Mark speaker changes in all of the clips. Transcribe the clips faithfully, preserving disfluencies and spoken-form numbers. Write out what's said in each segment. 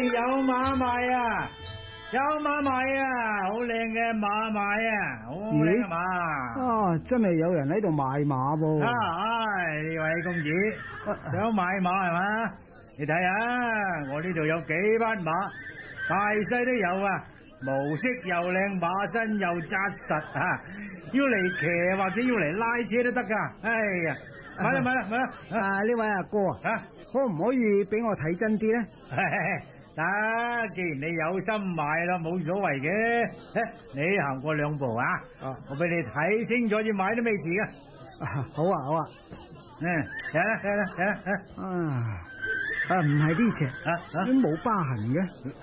Speaker 1: 有馬賣啊！有馬賣啊！好靚嘅馬賣啊！好靚嘅馬
Speaker 2: 啊！真係有人喺度賣馬噃！
Speaker 1: 啊，唉，呢位公子想買馬係嘛？你睇下，我呢度有幾匹馬，大細都有啊，毛色又靚，馬身又紮實啊！要嚟騎或者要嚟拉車都得噶。哎呀，買啦買啦買啦！
Speaker 2: 啊，呢位阿哥啊，可唔可以俾我睇真啲咧？
Speaker 1: 得，既然你有心買啦，冇所謂嘅。你行過兩步啊，啊我俾你睇清楚先買都未遲噶。
Speaker 2: 好啊好啊，
Speaker 1: 嗯，睇啦睇啦睇啦，
Speaker 2: 啊啊唔係呢隻，
Speaker 1: 啊
Speaker 2: 都冇疤痕嘅。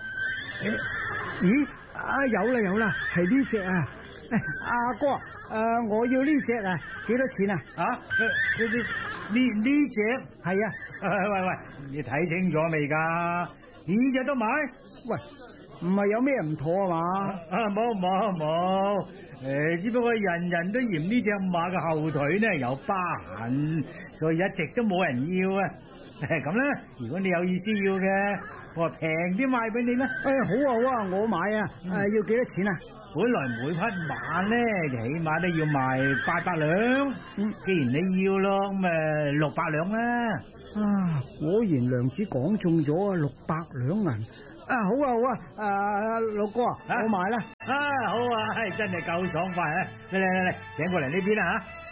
Speaker 2: 咦啊有啦有啦，係呢隻啊！阿哥，誒、啊、我要呢隻啊，幾多錢啊？
Speaker 1: 啊呢呢呢呢隻
Speaker 2: 係啊，
Speaker 1: 喂喂，你睇清楚未噶？呢隻都買？
Speaker 2: 喂，唔係有咩唔妥啊嘛？
Speaker 1: 啊冇冇冇，誒，只不過人人都嫌呢隻馬嘅後腿呢有疤痕，所以一直都冇人要啊。咁啦，如果你有意思要嘅，我平啲賣俾你啦。
Speaker 2: 誒、哎，好啊好啊，我買啊，誒、嗯，要幾多錢啊？
Speaker 1: 本來每匹馬呢，起碼都要賣八百兩。嗯，既然你要咯，咁誒六百兩啦。
Speaker 2: 啊，果然娘子講中咗六百兩銀。啊，好啊好啊，誒、啊，六哥，啊、我買啦。
Speaker 1: 啊，好啊，真係夠爽快啊！嚟嚟嚟嚟，請過嚟呢邊啦吓。